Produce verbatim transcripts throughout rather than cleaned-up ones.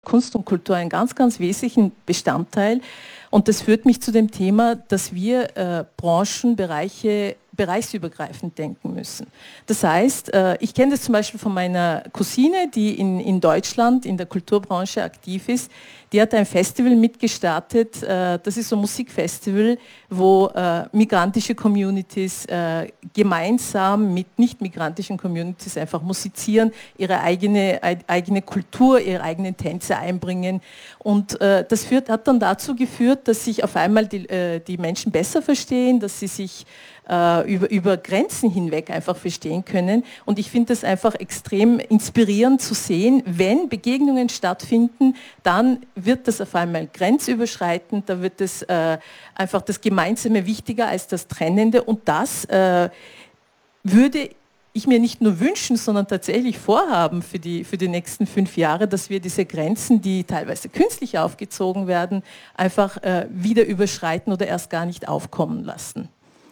Kunst und Kultur einen ganz, ganz wesentlichen Bestandteil. Und das führt mich zu dem Thema, dass wir äh, Branchenbereiche bereichsübergreifend denken müssen. Das heißt, äh, ich kenne das zum Beispiel von meiner Cousine, die in, in Deutschland in der Kulturbranche aktiv ist. Die hat ein Festival mitgestartet, äh, das ist so ein Musikfestival, wo äh, migrantische Communities äh, gemeinsam mit nicht-migrantischen Communities einfach musizieren, ihre eigene, eigene Kultur, ihre eigenen Tänze einbringen. Und äh, das führt, hat dann dazu geführt, dass sich auf einmal die, äh, die Menschen besser verstehen, dass sie sich äh, über, über Grenzen hinweg einfach verstehen können. Und ich finde es einfach extrem inspirierend zu sehen, wenn Begegnungen stattfinden, dann wird das auf einmal grenzüberschreitend, da wird es äh, einfach das Gemeinsame wichtiger als das Trennende. Und das äh, würde ich mir nicht nur wünschen, sondern tatsächlich vorhaben für die, für die nächsten fünf Jahre, dass wir diese Grenzen, die teilweise künstlich aufgezogen werden, einfach äh, wieder überschreiten oder erst gar nicht aufkommen lassen.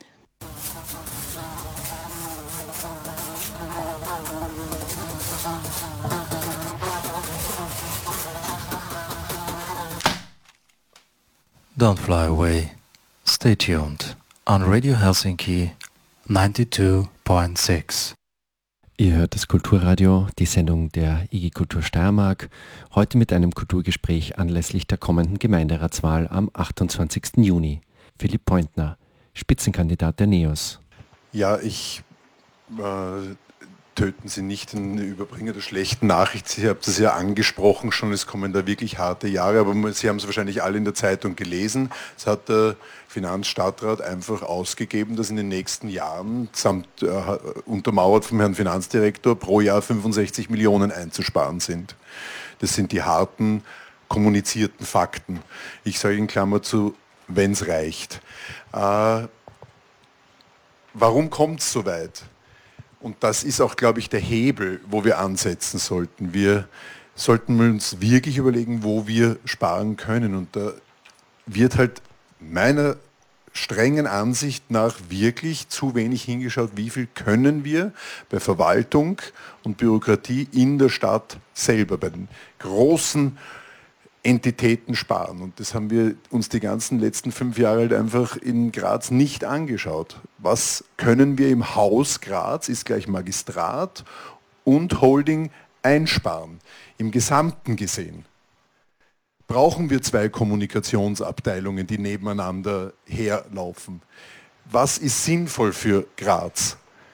Don't fly away. Stay tuned on Radio Helsinki neunundneunzig Komma sechs. Ihr hört das Kulturradio, die Sendung der I G Kultur Steiermark, heute mit einem Kulturgespräch anlässlich der kommenden Gemeinderatswahl am achtundzwanzigsten Juni. Philipp Pointner, Spitzenkandidat der NEOS. Ja, ich äh, töten Sie nicht den Überbringer der schlechten Nachricht. Sie haben das ja angesprochen schon, es kommen da wirklich harte Jahre, aber Sie haben es wahrscheinlich alle in der Zeitung gelesen. Es hat der Finanzstadtrat einfach ausgegeben, dass in den nächsten Jahren, samt, äh, untermauert vom Herrn Finanzdirektor, pro Jahr fünfundsechzig Millionen einzusparen sind. Das sind die harten, kommunizierten Fakten. Ich sage in Klammer zu, wenn es reicht. Äh, warum kommt es so weit? Und das ist auch, glaube ich, der Hebel, wo wir ansetzen sollten. Wir sollten uns wirklich überlegen, wo wir sparen können. Und da wird halt meiner strengen Ansicht nach wirklich zu wenig hingeschaut, wie viel können wir bei Verwaltung und Bürokratie in der Stadt selber, bei den großen Entitäten sparen. Und das haben wir uns die ganzen letzten fünf Jahre halt einfach in Graz nicht angeschaut. Was können wir im Haus Graz, ist gleich Magistrat und Holding, einsparen? Im Gesamten gesehen. Brauchen wir zwei Kommunikationsabteilungen, die nebeneinander herlaufen? Was ist sinnvoll für Graz?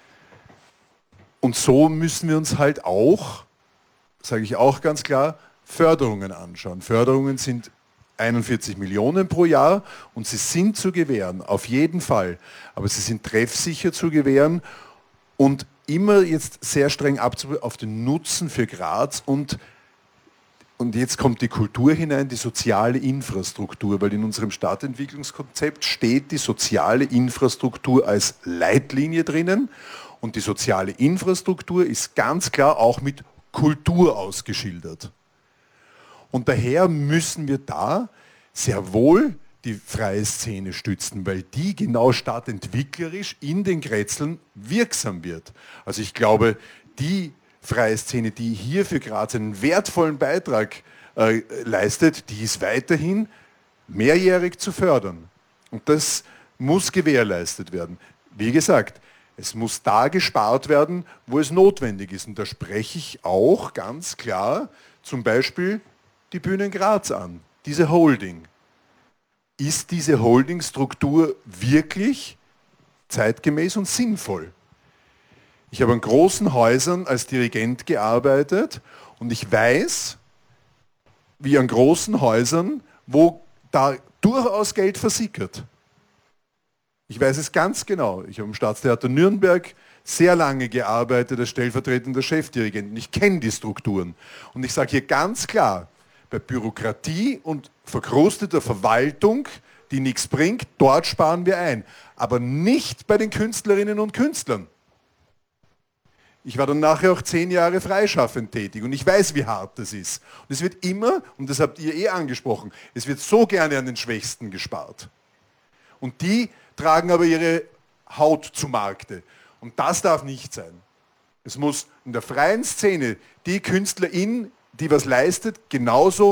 Und so müssen wir uns halt auch, sage ich auch ganz klar, Förderungen anschauen. Förderungen sind einundvierzig Millionen pro Jahr und sie sind zu gewähren, auf jeden Fall. Aber sie sind treffsicher zu gewähren und immer jetzt sehr streng abzubilden auf den Nutzen für Graz und, und jetzt kommt die Kultur hinein, die soziale Infrastruktur, weil in unserem Stadtentwicklungskonzept steht die soziale Infrastruktur als Leitlinie drinnen und die soziale Infrastruktur ist ganz klar auch mit Kultur ausgeschildert. Und daher müssen wir da sehr wohl die freie Szene stützen, weil die genau stadtentwicklerisch in den Grätzeln wirksam wird. Also ich glaube, die freie Szene, die hier für Graz einen wertvollen Beitrag äh, leistet, die ist weiterhin mehrjährig zu fördern. Und das muss gewährleistet werden. Wie gesagt, es muss da gespart werden, wo es notwendig ist. Und da spreche ich auch ganz klar zum Beispiel die Bühnen Graz an, diese Holding. Ist diese Holdingstruktur wirklich zeitgemäß und sinnvoll? Ich habe an großen Häusern als Dirigent gearbeitet und ich weiß, wie an großen Häusern, wo da durchaus Geld versickert. Ich weiß es ganz genau. Ich habe im Staatstheater Nürnberg sehr lange gearbeitet als stellvertretender Chefdirigent und ich kenne die Strukturen. Und ich sage hier ganz klar, bei Bürokratie und verkrusteter Verwaltung, die nichts bringt, dort sparen wir ein. Aber nicht bei den Künstlerinnen und Künstlern. Ich war dann nachher auch zehn Jahre freischaffend tätig und ich weiß, wie hart das ist. Und es wird immer, und das habt ihr eh angesprochen, es wird so gerne an den Schwächsten gespart. Und die tragen aber ihre Haut zu Markte. Und das darf nicht sein. Es muss in der freien Szene die Künstlerin, die was leistet, genauso